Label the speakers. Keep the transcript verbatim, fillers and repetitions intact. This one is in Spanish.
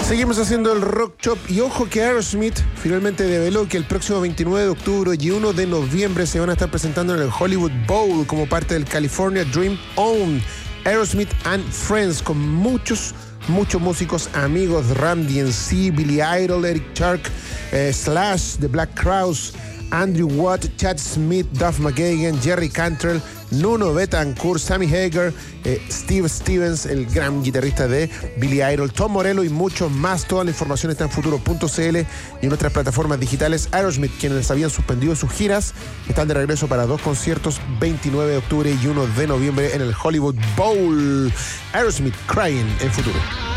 Speaker 1: Seguimos haciendo el Rock Shop y ojo que Aerosmith finalmente develó que el próximo veintinueve de octubre y uno de noviembre se van a estar presentando en el Hollywood Bowl como parte del California Dream On Aerosmith and Friends, con muchos muchos músicos amigos: Ram D M C, Billy Idol, Eric Church, eh, Slash, The Black Crowes, Andrew Watt, Chad Smith, Duff McKagan, Jerry Cantrell, Nuno Betancourt, Sammy Hagar, eh, Steve Stevens, el gran guitarrista de Billy Idol, Tom Morello y muchos más. Toda la información está en futuro punto c l y en nuestras plataformas digitales. Aerosmith, quienes habían suspendido sus giras, están de regreso para dos conciertos, veintinueve de octubre y uno de noviembre en el Hollywood Bowl. Aerosmith, Crying, en futuro.